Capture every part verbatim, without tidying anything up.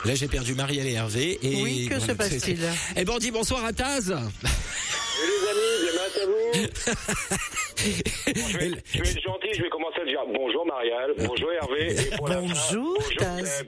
Là, j'ai perdu Marielle et Hervé. Et Oui, que se passe-t-il? Eh ben, on dit bonsoir à Taz. Salut les amis, bien matin à vous. Bon, je, vais, je vais être gentil, je vais commencer à dire bonjour Marielle, bonjour Hervé. Et pour bonjour, la fin,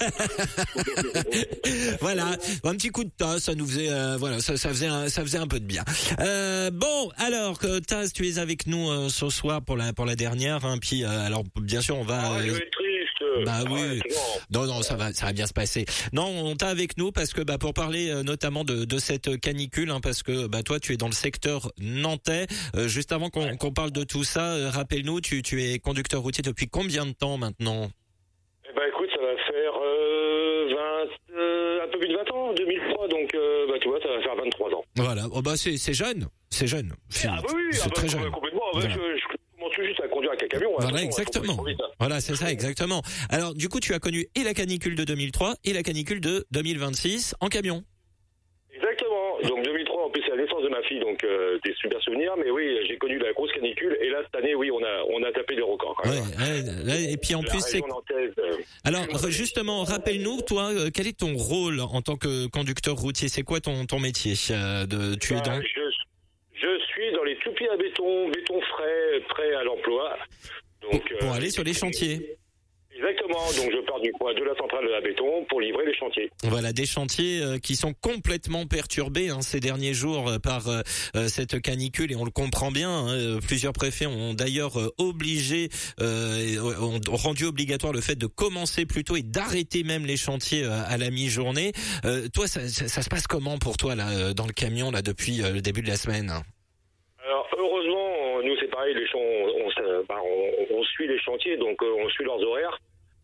bonjour Seb. Voilà, un petit coup de tasse, ça nous faisait, euh, voilà, ça, ça faisait, un, ça faisait un peu de bien. Euh, bon, alors, Taz, tu es avec nous euh, ce soir pour la pour la dernière, hein, puis euh, alors bien sûr on va. Ah, euh, je vais être triste. Bah oui. Ouais, non, non, ça va, ça va bien se passer. Non, on t'a avec nous parce que bah pour parler euh, notamment de, de cette canicule, hein, parce que bah toi tu es dans le secteur nantais. Euh, juste avant qu'on, ouais. qu'on parle de tout ça, euh, rappelle-nous, tu tu es conducteur routier depuis combien de temps maintenant? Eh ben écoute, ça va faire euh, vingt, euh, un peu plus de vingt ans, deux mille trois, donc euh, bah tu vois, ça va faire vingt-trois ans. Voilà. Oh bah c'est c'est jeune, c'est jeune. Ah bah oui, c'est ah bah, très jeune. Complètement. Voilà. Je, je commence tout juste à conduire avec un camion. Voilà, hein, exactement. faut, faut, faut voilà, c'est ça, exactement. Alors, du coup, tu as connu et la canicule de deux mille trois et la canicule de deux mille vingt-six en camion. Exactement. Donc deux mille trois, en plus, c'est la naissance de ma fille, donc euh, des super souvenirs. Mais oui, j'ai connu la grosse canicule. Et là, cette année, oui, on a on a tapé des records. Quand même. Ouais, ouais, et puis en la plus, c'est. Nantaise, euh... Alors, justement, rappelle-nous, toi, euh, quel est ton rôle en tant que conducteur routier? C'est quoi ton ton métier euh, de tu bah, es dans je, je suis dans les toupies à béton, béton frais, prêt à l'emploi. Donc pour, pour euh, aller sur les chantiers. Exactement, donc je pars du coin de la centrale de la béton pour livrer les chantiers. Voilà, des chantiers euh, qui sont complètement perturbés hein, ces derniers jours euh, par euh, cette canicule et on le comprend bien. Hein, plusieurs préfets ont d'ailleurs euh, obligé, euh, ont rendu obligatoire le fait de commencer plus tôt et d'arrêter même les chantiers euh, à la mi-journée. Euh, toi, ça, ça, ça se passe comment pour toi là dans le camion là depuis euh, le début de la semaine? Alors heureusement, nous c'est pareil, les champs, on, on, bah, on, on suit les chantiers, donc euh, on suit leurs horaires.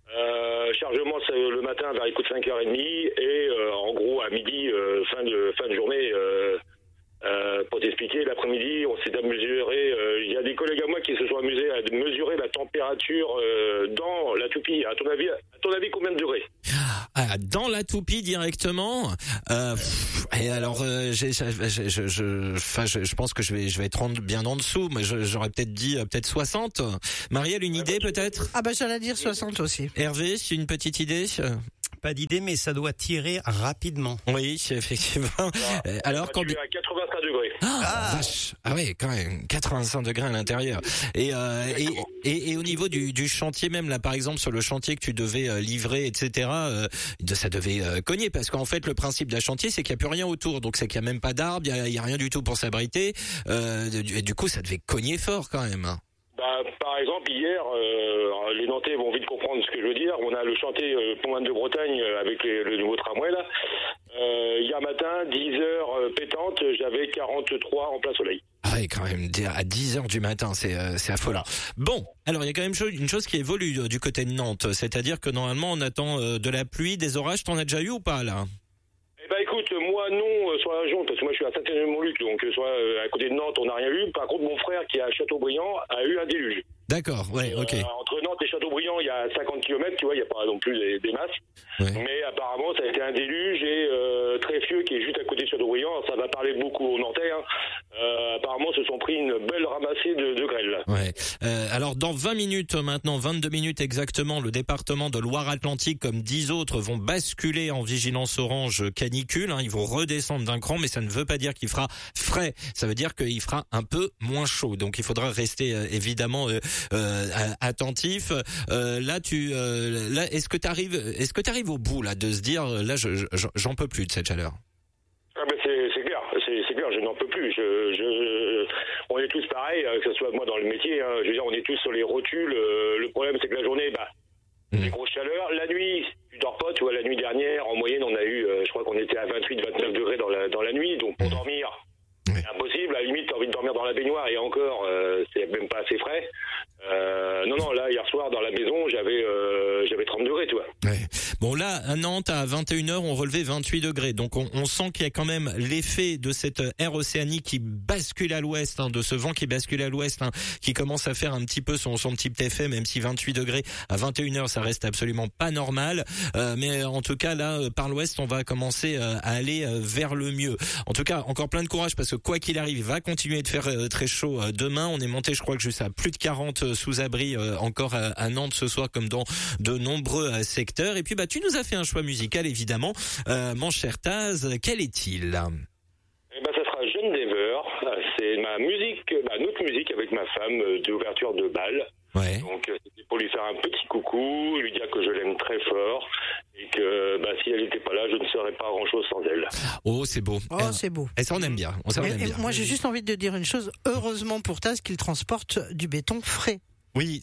Euh, chargement c'est le matin vers écoute cinq heures trente et euh, en gros à midi euh, fin de fin de journée euh, euh, pour t'expliquer l'après-midi on s'est amusé euh, il y a des collègues à moi qui se sont amusés à mesurer la température euh, dans la toupie. À ton avis à ton avis combien de degrés? Ah, dans la toupie directement. Euh, pff, et alors, euh, j'ai, je, je, je, enfin, je, je pense que je vais, je vais être bien en dessous, mais je, j'aurais peut-être dit euh, peut-être soixante. Marielle, une idée peut-être? Ah bah j'allais dire soixante aussi. Hervé, une petite idée? Pas d'idée, mais ça doit tirer rapidement. Oui, effectivement. Ah, euh, alors quand tu es à quatre-vingt-cinq degrés. Ah, ah. Vache. Ah oui, quand même, quatre-vingt-cinq degrés à l'intérieur. Et, euh, et, et, et au niveau du, du chantier même, là, par exemple, sur le chantier que tu devais euh, livrer, et cetera, euh, ça devait euh, cogner, parce qu'en fait, le principe d'un chantier, c'est qu'il n'y a plus rien autour. Donc, c'est qu'il n'y a même pas d'arbres, il n'y a, il y a rien du tout pour s'abriter. Euh, du, du coup, ça devait cogner fort, quand même. Bah, par exemple, hier, euh, les Nantais vont vite comprendre ce que je veux dire. On a le chantier euh, Pont de Bretagne euh, avec les, le nouveau tramway, là. Euh, hier matin, dix heures euh, pétantes, j'avais quarante-trois en plein soleil. Ah ouais, quand même, à dix heures du matin, c'est euh, c'est affolant. Bon, alors il y a quand même une chose qui évolue euh, du côté de Nantes, c'est-à-dire que normalement on attend euh, de la pluie, des orages. T'en as déjà eu ou pas là? Eh ben écoute, moi non, euh, sur la région, parce que moi je suis à Saint-Étienne-de-Montluc, donc euh, soit euh, à côté de Nantes, on n'a rien eu. Par contre, mon frère qui est à Châteaubriand a eu un déluge. D'accord, ouais, ok. Euh, entre Nantes et Châteaubriand, il y a cinquante kilomètres, tu vois, il n'y a pas non plus des, des masses. Ouais. Mais apparemment, ça a été un déluge et euh, Tréfieux, qui est juste à côté de Châteaubriand, ça va parler beaucoup aux Nantais. Hein. Euh, apparemment, se sont pris une belle ramassée de, de grêle. Là. Ouais. Euh, alors, dans vingt minutes maintenant, vingt-deux minutes exactement, le département de Loire-Atlantique, comme dix autres, vont basculer en vigilance orange canicule. Hein. Ils vont redescendre d'un cran, mais ça ne veut pas dire qu'il fera frais. Ça veut dire qu'il fera un peu moins chaud. Donc, il faudra rester euh, évidemment euh, euh, attentif. Euh, là, tu, euh, là, est-ce que tu arrives, est-ce que tu arrives au bout là de se dire, là, je, je, j'en peux plus de cette chaleur? Ah ben c'est, c'est clair, c'est, c'est clair, je n'en peux plus. Je, je, on est tous pareils, que ce soit moi dans le métier. Hein, je veux dire, on est tous sur les rotules. Euh, le problème, c'est que la journée, bah, mmh. des grosses chaleurs. La nuit, tu dors pas. Tu vois, la nuit dernière, en moyenne, on a eu, euh, je crois qu'on était à vingt-huit, vingt-neuf degrés dans la dans la nuit. Donc pour mmh. dormir, c'est impossible. À la limite, t'as envie de dormir dans la baignoire et encore, euh, c'est même pas assez frais. Euh, non, non, là, hier soir, dans la maison, j'avais, euh, j'avais trente degrés, tu vois. Ouais. Bon, là, à Nantes, à vingt et une heures, on relevait vingt-huit degrés. Donc, on, on sent qu'il y a quand même l'effet de cette aire océanique qui bascule à l'ouest, hein, de ce vent qui bascule à l'ouest, hein, qui commence à faire un petit peu son, son petit effet, même si vingt-huit degrés à vingt et une heures, ça reste absolument pas normal. Euh, mais en tout cas, là, par l'ouest, on va commencer euh, à aller euh, vers le mieux. En tout cas, encore plein de courage parce que quoi qu'il arrive, il va continuer de faire euh, très chaud euh, demain. On est monté, je crois que jusqu'à plus de quarante sous-abri euh, encore à, à Nantes ce soir, comme dans de nombreux euh, secteurs. Et puis, bah, tu nous as fait un choix musical, évidemment. Euh, mon cher Taz, quel est-il? Eh ben, ça sera Jeune Dever. C'est ma musique, bah, notre musique avec ma femme euh, d'ouverture de bal. Ouais. Donc, euh, c'était pour lui faire un petit coucou, lui dire que je l'aime très fort et que bah, si elle n'était pas là, je ne serais pas grand-chose sans elle. Oh, c'est beau. Oh, Euh, c'est beau. Et ça, on aime bien. On, ça, on Et- aime et bien. moi, j'ai juste envie de dire une chose. Heureusement pour Taz qu'il transporte du béton frais. Oui.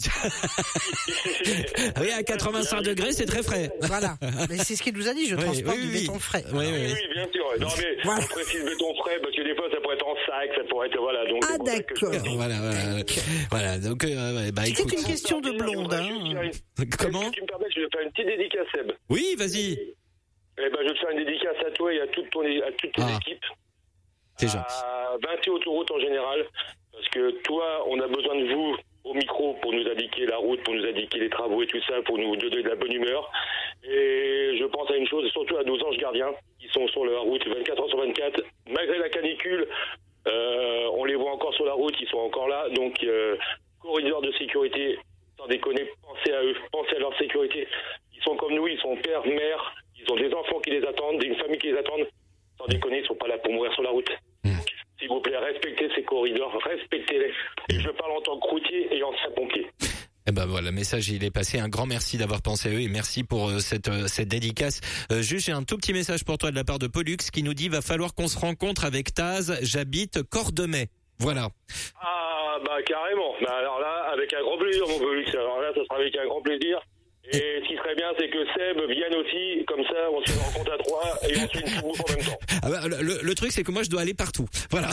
Oui, à quatre-vingt-cinq degrés, c'est très frais. Voilà. Mais c'est ce qu'il nous a dit. Je Oui, transporte oui, du oui. béton frais. Oui, oui, Oui, oui. oui, bien sûr. Non, mais Voilà. on précise béton frais parce que des fois, ça pourrait être en sac, ça pourrait être, voilà. Donc, Ah, c'est pour ça que je- d'accord. Voilà, voilà. Voilà. Donc, euh, ouais, bah, C'était écoute. une question de blonde. Je voudrais juste faire Hein. une- Comment? Est-ce que tu me permets, je vais faire une petite dédicace, Seb. Oui, vas-y. Eh ben, je vais te faire une dédicace à toi et à toute ton, à toutes tes Ah. équipes. C'est gentil. À vingt autoroutes en général. Parce que toi, on a besoin de vous au micro pour nous indiquer la route, pour nous indiquer les travaux et tout ça, pour nous donner de la bonne humeur. Et je pense à une chose, surtout à nos anges gardiens, qui sont sur la route vingt-quatre heures sur vingt-quatre. Malgré la canicule, euh, on les voit encore sur la route, ils sont encore là. Donc, euh, corridor de sécurité, sans déconner, pensez à eux, pensez à leur sécurité. Ils sont comme nous, ils sont pères, mères, ils ont des enfants qui les attendent, une famille qui les attendent. Sans déconner, ils sont pas là pour mourir sur la route. Donc, s'il vous plaît, respectez ces corridors, respectez-les. Et je parle en tant que routier et ancien pompier. Eh ben voilà, le message il est passé. Un grand merci d'avoir pensé à eux et merci pour euh, cette euh, cette dédicace. Euh, juste j'ai un tout petit message pour toi de la part de Pollux qui nous dit va falloir qu'on se rencontre avec Taz. J'habite Cordemais. Voilà. Ah, bah carrément. Bah, alors là, avec un grand plaisir, mon Pollux. Alors là, ça sera avec un grand plaisir. Et ce qui serait bien, c'est que Seb vienne aussi, comme ça, on se rencontre à trois et on se fait une petite bouffe en même temps. Ah bah, le, le- le truc c'est que moi je dois aller partout. Voilà.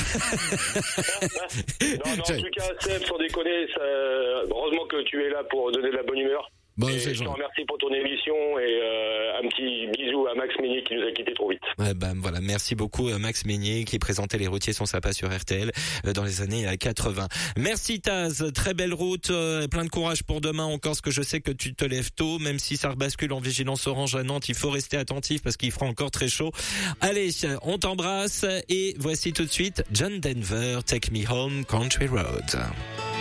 Non, mais en tout cas, Seb, sans déconner, ça, heureusement que tu es là pour donner de la bonne humeur. Bon, Et c'est je te gentil. remercie pour ton émission et euh, un petit bisou à Max Meignier qui nous a quittés trop vite. Ouais, ben voilà, merci beaucoup euh, Max Meignier qui présentait Les Routiers sont sympas sur R T L euh, dans les années euh, quatre-vingts. Merci Taz, très belle route, euh, plein de courage pour demain encore, parce que je sais que tu te lèves tôt, même si ça rebascule en vigilance orange à Nantes, il faut rester attentif parce qu'il fera encore très chaud. Allez, on t'embrasse et voici tout de suite John Denver, Take Me Home Country Road.